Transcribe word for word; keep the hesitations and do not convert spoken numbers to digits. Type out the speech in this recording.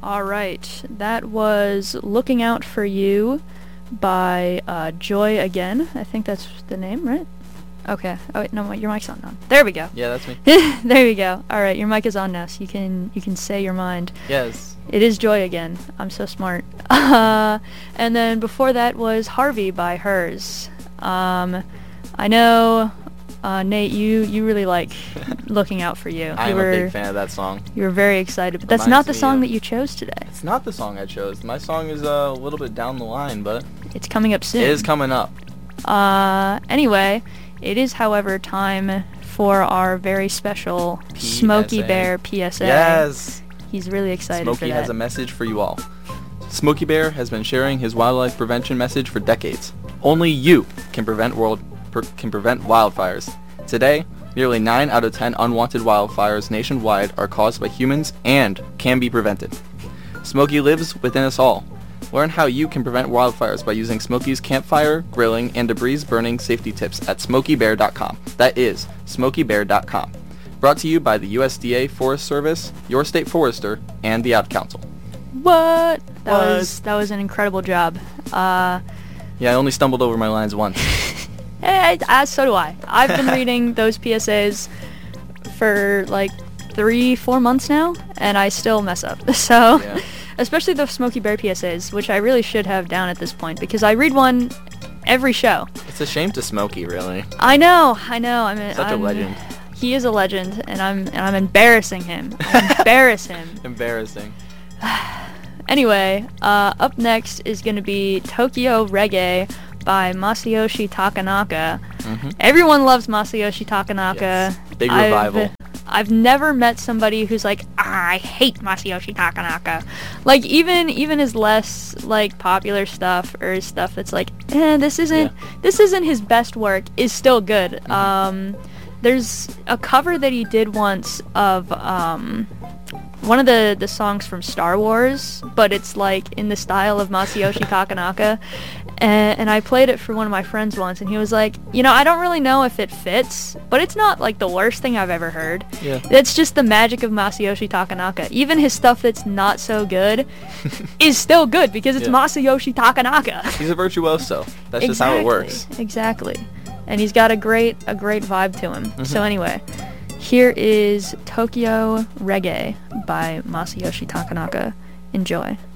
All right, that was Looking Out For You by uh, Joy Again. I think that's the name, right? Okay. Oh, wait, no, your mic's on now. There we go. Yeah, that's me. There we go. All right, your mic is on now, so you can you can say your mind. Yes. It is Joy Again. I'm so smart. Uh, and then before that was Harvey by Hers. Um, I know, uh, Nate, you, you really like Looking Out For You. I'm you were, a big fan of that song. You were very excited, but that's Reminds not the me song of- that you chose today. It's not the song I chose. My song is uh, a little bit down the line, but It's coming up soon. it is coming up. Uh, anyway, it is, however, time for our very special P S A. Smokey Bear P S A. Yes. He's really excited for Smokey that. has a message for you all. Smokey Bear has been sharing his wildlife prevention message for decades. Only you can prevent world per, can prevent wildfires. Today, nearly nine out of ten unwanted wildfires nationwide are caused by humans and can be prevented. Smokey lives within us all. Learn how you can prevent wildfires by using Smokey's campfire, grilling, and debris burning safety tips at smokey bear dot com. That is smokey bear dot com. Brought to you by the U S D A Forest Service, your state forester, and the Ad Council. What? That What? was that was an incredible job. Uh, Yeah, I only stumbled over my lines once. eh, I, so do I. I've been reading those P S As for like three, four months now, and I still mess up. So, Yeah. especially the Smokey Bear P S As, which I really should have down at this point because I read one every show. It's a shame to Smokey, really. I know, I know. I mean, Such a I'm, legend. He is a legend, and I'm and I'm embarrassing him. I embarrass him. Embarrassing. Anyway, uh, up next is going to be Tokyo Reggae by Masayoshi Takanaka. Mm-hmm. Everyone loves Masayoshi Takanaka. Yes. Big I've- revival. I've never met somebody who's like, ah, I hate Masayoshi Takanaka. Like, even even his less, like, popular stuff, or his stuff that's like, eh, this isn't, Yeah. this isn't his best work, is still good. Mm-hmm. Um, there's a cover that he did once of, um, one of the, the songs from Star Wars, but it's like in the style of Masayoshi Takanaka, and, and I played it for one of my friends once, and he was like, you know, I don't really know if it fits, but it's not like the worst thing I've ever heard. Yeah. It's just the magic of Masayoshi Takanaka. Even his stuff that's not so good is still good because it's Yeah. Masayoshi Takanaka. He's a virtuoso. That's just how it works. Exactly. And he's got a great a great vibe to him. Mhm. So anyway, here is Tokyo Reggae by Masayoshi Takanaka. Enjoy.